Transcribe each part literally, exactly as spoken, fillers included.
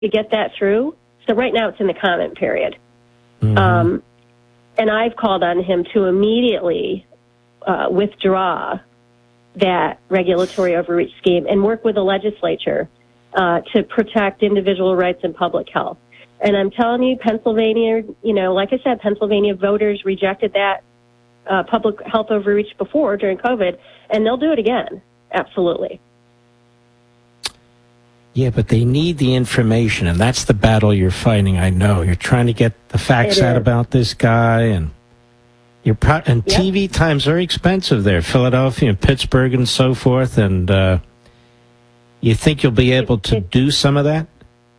to get that through. So right now it's in the comment period. Mm-hmm. Um, and I've called on him to immediately uh, withdraw that regulatory overreach scheme and work with the legislature uh, to protect individual rights and public health. And I'm telling you, Pennsylvania, you know, like I said, Pennsylvania voters rejected that uh, public health overreach before during COVID, and they'll do it again. Absolutely. Yeah, but they need the information, and that's the battle you're fighting. I know you're trying to get the facts It out is. about this guy, and you're pro- and Yep. T V time's very expensive there, Philadelphia and Pittsburgh and so forth. And uh, you think you'll be able to do some of that?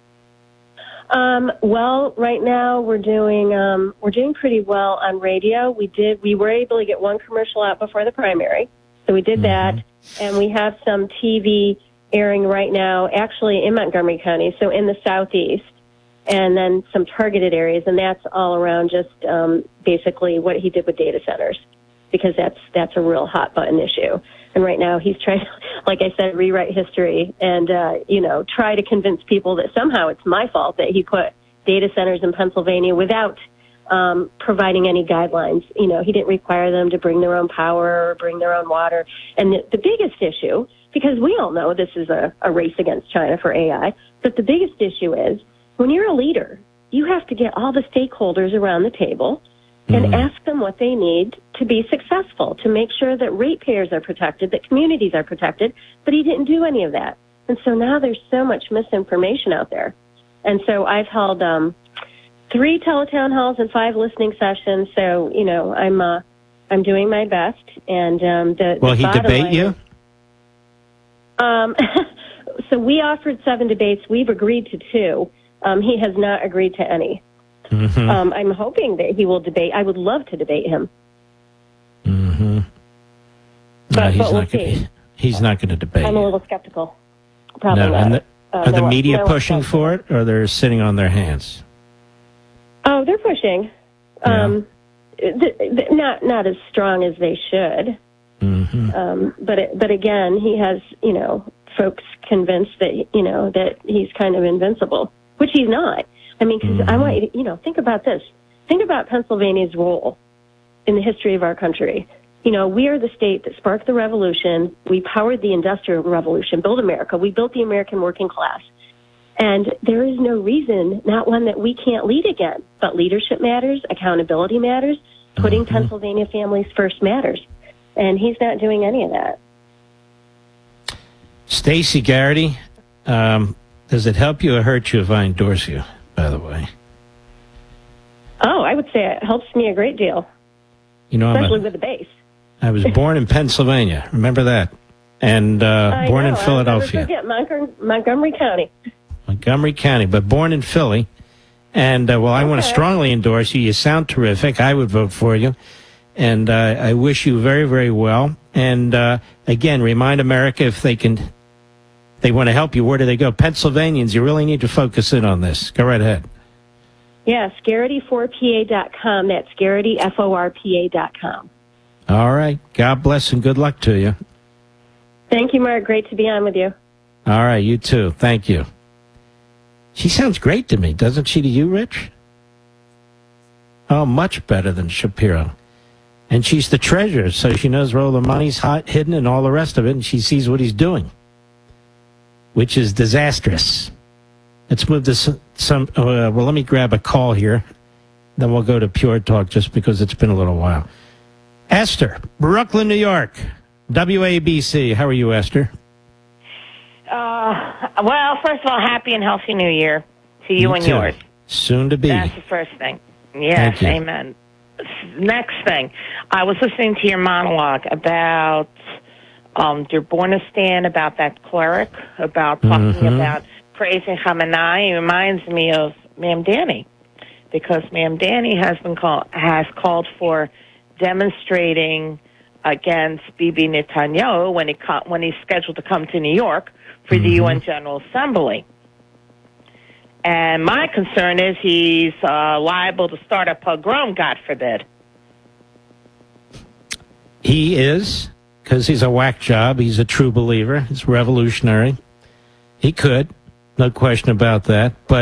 Um, well, right now we're doing um, we're doing pretty well on radio. We did we were able to get one commercial out before the primary, so we did Mm-hmm. that, and we have some T V airing right now, actually in Montgomery County, so in the southeast, and then some targeted areas, and that's all around just um, basically what he did with data centers, because that's that's a real hot button issue. And right now he's trying to, like I said, rewrite history and, uh, you know, try to convince people that somehow it's my fault that he put data centers in Pennsylvania without um, providing any guidelines. You know, he didn't require them to bring their own power or bring their own water. And the, the biggest issue, because we all know this is a, a race against China for A I, but the biggest issue is when you're a leader, you have to get all the stakeholders around the table and Mhm. ask them what they need to be successful, to make sure that ratepayers are protected, that communities are protected, but he didn't do any of that. And so now there's so much misinformation out there. And so I've held um, three teletown halls and five listening sessions, so, you know, I'm uh, I'm doing my best. And um, the, Will the he bottom debate line you? is- Um, so we offered seven debates. We've agreed to two. Um, he has not agreed to any. Mm-hmm. Um, I'm hoping that he will debate. I would love to debate him. mm-hmm. But, No, he's but we'll not gonna, see. he's not going to debate I'm a you. little skeptical. Probably No, not. and the, Uh, are the no- media no pushing offense. for it, or they're sitting on their hands? Oh, they're pushing. Yeah. Um, th- th- not not as strong as they should. Mm-hmm. Um, but it, but again, he has, you know, folks convinced that, you know, that he's kind of invincible, which he's not. I mean, because I Mhm. want you to, you know, think about this. Think about Pennsylvania's role in the history of our country. You know, we are the state that sparked the revolution. We powered the industrial revolution, built America. We built the American working class. And there is no reason, not one, that we can't lead again. But leadership matters, accountability matters, putting Mhm. Pennsylvania families first matters. And he's not doing any of that. Stacey Garrity, um, does it help you or hurt you if I endorse you, by the way? Oh, I would say it helps me a great deal, You know, I'm especially a, with the base. I was born in Pennsylvania. Remember that? And uh, I born know, in I'll Philadelphia. never forget Montgomery, Montgomery County. Montgomery County, but born in Philly. And, uh, well, I want to Okay. strongly endorse you. You sound terrific. I would vote for you. And uh, I wish you very, very well. And, uh, again, remind America if they can, they want to help you, where do they go? Pennsylvanians, you really need to focus in on this. Go right ahead. Yes, Garrity four P A dot com. That's Garrity, F O R P A dot com. All right. God bless and good luck to you. Thank you, Mark. Great to be on with you. All right. You too. Thank you. She sounds great to me, doesn't she to you, Rich? Oh, much better than Shapiro. And she's the treasurer, so she knows where all the money's hot, hidden and all the rest of it, and she sees what he's doing, which is disastrous. Let's move to some, some uh, well, let me grab a call here. Then we'll go to Pure Talk just because it's been a little while. Esther, Brooklyn, New York, W A B C. How are you, Esther? Uh, well, first of all, happy and healthy New Year to you, You and too. yours. Soon to be. That's the first thing. Yes, Thank you. amen. S- Next thing, I was listening to your monologue about um, Durbanistan, about that cleric, about talking Mhm. about praising Khamenei. It reminds me of Ma'am Danny, because Ma'am Danny has been call, has called for demonstrating against Bibi Netanyahu when he co- when he's scheduled to come to New York for the U N General Assembly. And my concern is he's uh, liable to start a pogrom, God forbid. He is, because he's a whack job. He's a true believer. He's revolutionary. He could. No question about that. But